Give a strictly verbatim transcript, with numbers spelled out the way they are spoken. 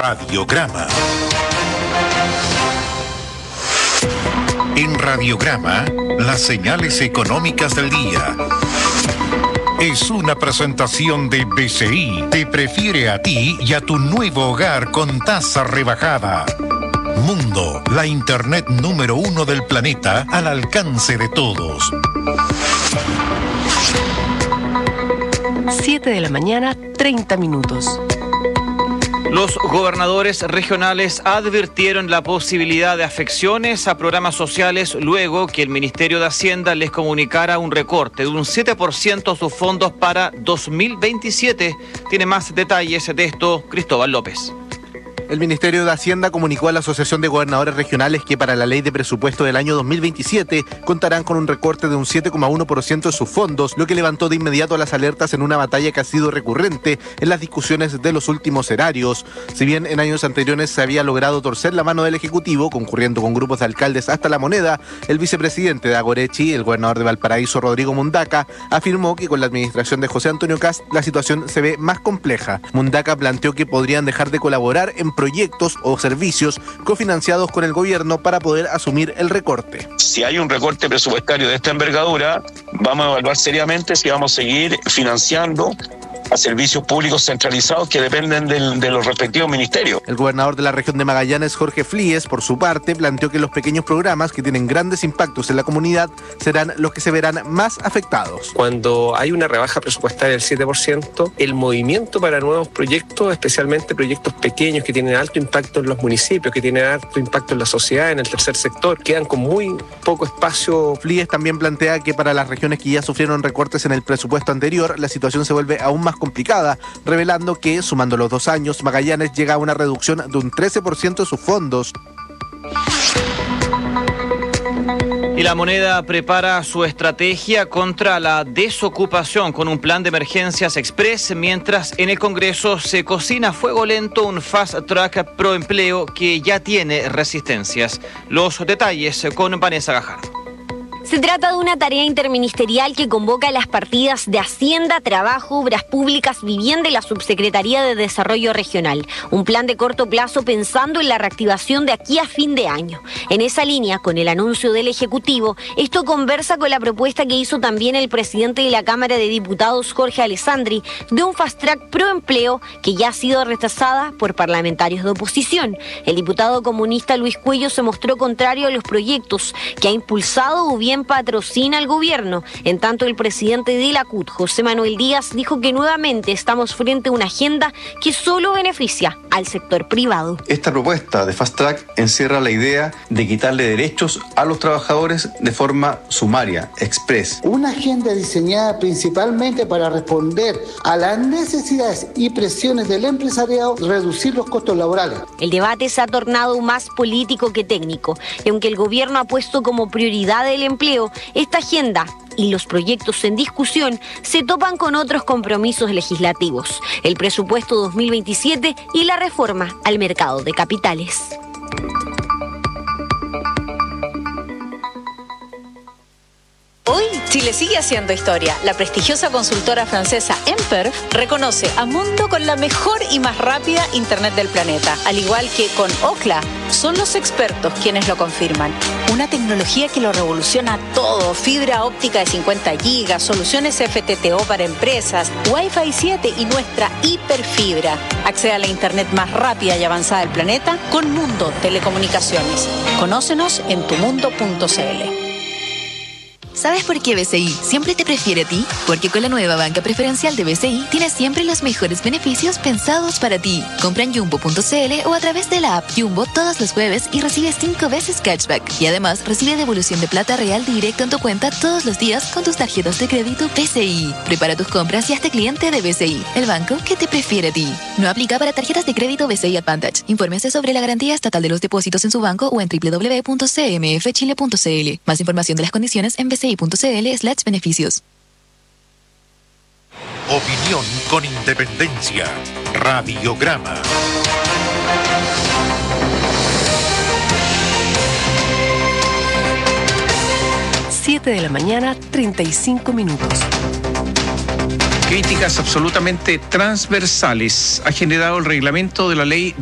Radiograma. En Radiograma, las señales económicas del día. Es una presentación de B C I. Te prefiere a ti y a tu nuevo hogar con tasa rebajada. Mundo, la internet número uno del planeta al alcance de todos. siete de la mañana, treinta minutos. Los gobernadores regionales advirtieron la posibilidad de afecciones a programas sociales luego que el Ministerio de Hacienda les comunicara un recorte de un siete por ciento a sus fondos para dos mil veintisiete. Tiene más detalles de esto Cristóbal López. El Ministerio de Hacienda comunicó a la Asociación de Gobernadores Regionales que para la ley de presupuesto del año dos mil veintisiete contarán con un recorte de un siete coma uno por ciento de sus fondos, lo que levantó de inmediato las alertas en una batalla que ha sido recurrente en las discusiones de los últimos erarios. Si bien en años anteriores se había logrado torcer la mano del Ejecutivo, concurriendo con grupos de alcaldes hasta La Moneda, el vicepresidente de Agorechi, el gobernador de Valparaíso, Rodrigo Mundaca, afirmó que con la administración de José Antonio Kast la situación se ve más compleja. Mundaca planteó que podrían dejar de colaborar en proyectos o servicios cofinanciados con el gobierno para poder asumir el recorte. Si hay un recorte presupuestario de esta envergadura, vamos a evaluar seriamente si vamos a seguir financiando a servicios públicos centralizados que dependen del, de los respectivos ministerios. El gobernador de la región de Magallanes, Jorge Flies, por su parte, planteó que los pequeños programas que tienen grandes impactos en la comunidad serán los que se verán más afectados. Cuando hay una rebaja presupuestaria del siete por ciento, el movimiento para nuevos proyectos, especialmente proyectos pequeños que tienen alto impacto en los municipios, que tienen alto impacto en la sociedad, en el tercer sector, quedan con muy poco espacio. Flies también plantea que para las regiones que ya sufrieron recortes en el presupuesto anterior, la situación se vuelve aún más complicada, revelando que, sumando los dos años, Magallanes llega a una reducción de un trece por ciento de sus fondos. Y La Moneda prepara su estrategia contra la desocupación con un plan de emergencias express, mientras en el Congreso se cocina a fuego lento un fast track pro empleo que ya tiene resistencias. Los detalles con Vanessa Gajardo. Se trata de una tarea interministerial que convoca las partidas de Hacienda, Trabajo, Obras Públicas, Vivienda y la Subsecretaría de Desarrollo Regional. Un plan de corto plazo pensando en la reactivación de aquí a fin de año. En esa línea, con el anuncio del Ejecutivo, esto conversa con la propuesta que hizo también el presidente de la Cámara de Diputados, Jorge Alessandri, de un fast track pro empleo que ya ha sido rechazada por parlamentarios de oposición. El diputado comunista Luis Cuello se mostró contrario a los proyectos que ha impulsado o bien patrocina el gobierno. En tanto, el presidente de la C U T, José Manuel Díaz, dijo que nuevamente estamos frente a una agenda que solo beneficia al sector privado. Esta propuesta de Fast Track encierra la idea de quitarle derechos a los trabajadores de forma sumaria, express. Una agenda diseñada principalmente para responder a las necesidades y presiones del empresariado, reducir los costos laborales. El debate se ha tornado más político que técnico, y aunque el gobierno ha puesto como prioridad el empleo, esta agenda y los proyectos en discusión se topan con otros compromisos legislativos, el presupuesto dos mil veintisiete y la reforma al mercado de capitales. Hoy, Chile sigue haciendo historia. La prestigiosa consultora francesa Emper reconoce a Mundo con la mejor y más rápida Internet del planeta. Al igual que con Ookla, son los expertos quienes lo confirman. Una tecnología que lo revoluciona todo. Fibra óptica de cincuenta gigas, soluciones F T T O para empresas, Wi-Fi siete y nuestra hiperfibra. Accede a la Internet más rápida y avanzada del planeta con Mundo Telecomunicaciones. Conócenos en tu mundo punto c l. ¿Sabes por qué B C I siempre te prefiere a ti? Porque con la nueva banca preferencial de B C I tienes siempre los mejores beneficios pensados para ti. Compra en jumbo punto c l o a través de la app Jumbo todos los jueves y recibe cinco veces cashback. Y además recibe devolución de plata real directo en tu cuenta todos los días con tus tarjetas de crédito B C I. Prepara tus compras y hazte cliente de B C I, el banco que te prefiere a ti. No aplica para tarjetas de crédito B C I Advantage. Infórmese sobre la garantía estatal de los depósitos en su banco o en doble u doble u doble u punto c m f chile punto c l. Más información de las condiciones en b c i punto c l slash beneficios. Opinión con independencia. Radiograma. siete de la mañana, treinta y cinco minutos. Críticas absolutamente transversales ha generado el reglamento de la ley